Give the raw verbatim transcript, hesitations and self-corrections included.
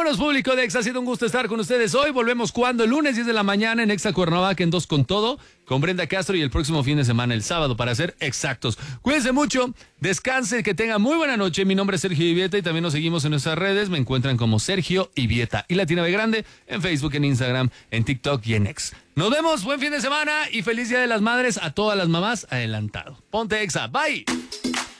Vámonos, público de Exa, ha sido un gusto estar con ustedes hoy. Volvemos cuando el lunes diez de la mañana en Exa Cuernavaca en Dos con Todo, con Brenda Castro, y el próximo fin de semana, el sábado, para ser exactos. Cuídense mucho, descansen, que tengan muy buena noche. Mi nombre es Sergio Ibieta y también nos seguimos en nuestras redes. Me encuentran como Sergio Ibieta y Latina B Grande en Facebook, en Instagram, en TikTok y en X. Nos vemos, buen fin de semana y feliz Día de las Madres a todas las mamás adelantado. Ponte Exa, bye.